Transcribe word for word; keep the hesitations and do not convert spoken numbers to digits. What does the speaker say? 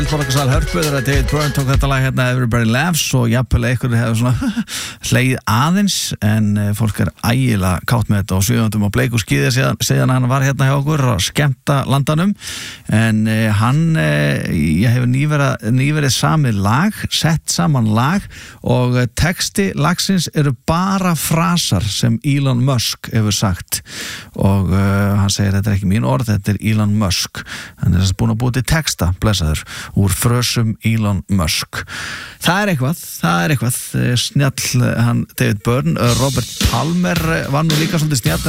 Borgarsal Hörpuður að David Byrne tók þetta lag hérna Everybody Laughs og jafnvel einhverju hefur svona hleið aðeins en fólk er ægilega kátt með þetta og svífandum á bleik og skíði síðan, síðan hann var hérna hjá okkur að skemmta landanum en eh, hann eh, ég hefur nýverið, nýverið samið lag, sett saman lag og texti lagsins eru bara frasar sem Elon Musk hefur sagt og uh, hann segir þetta er ekki mín orð, þetta er Elon Musk hann er þess að búin að búið til texta, blessaður úr frösum Elon Musk. Það er eitthvað, það er eitthvað snjall hann David Byrne, Robert Palmer var nú líka svolítið snjall